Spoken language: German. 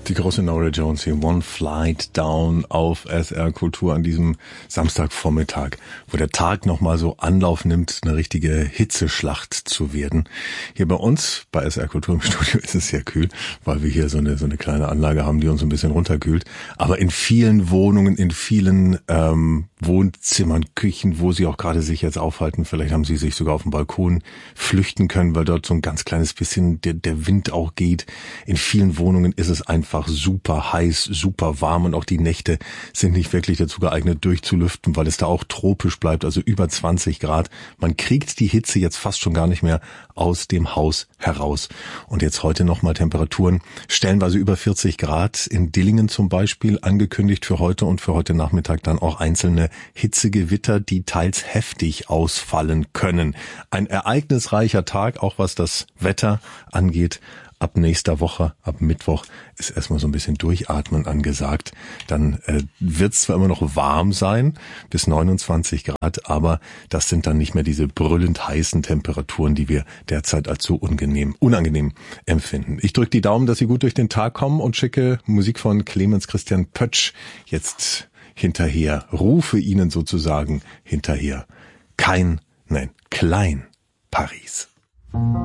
Die große Norah Jones hier, One Flight Down auf SR Kultur an diesem Samstagvormittag, wo der Tag nochmal so Anlauf nimmt, eine richtige Hitzeschlacht zu werden. Hier bei uns, bei SR Kultur im Studio, ist es sehr kühl, weil wir hier so eine kleine Anlage haben, die uns ein bisschen runterkühlt. Aber in vielen Wohnungen, in vielen Wohnzimmern, Küchen, wo Sie auch gerade sich jetzt aufhalten, vielleicht haben Sie sich sogar auf dem Balkon flüchten können, weil dort so ein ganz kleines bisschen der Wind auch geht. In vielen Wohnungen ist es einfach super heiß, super warm und auch die Nächte sind nicht wirklich dazu geeignet durchzulüften, weil es da auch tropisch bleibt, also über 20 Grad. Man kriegt die Hitze jetzt fast schon gar nicht mehr aus dem Haus heraus. Und jetzt heute nochmal Temperaturen, stellenweise über 40 Grad in Dillingen zum Beispiel, angekündigt für heute und für heute Nachmittag dann auch einzelne Hitzegewitter, die teils heftig ausfallen können. Ein ereignisreicher Tag, auch was das Wetter angeht. Ab nächster Woche, ab Mittwoch, ist erstmal so ein bisschen Durchatmen angesagt. Dann wird es zwar immer noch warm sein, bis 29 Grad, aber das sind dann nicht mehr diese brüllend heißen Temperaturen, die wir derzeit als so unangenehm empfinden. Ich drücke die Daumen, dass Sie gut durch den Tag kommen und schicke Musik von Clemens Christian Pötsch jetzt hinterher. Rufe Ihnen sozusagen hinterher. Klein Paris.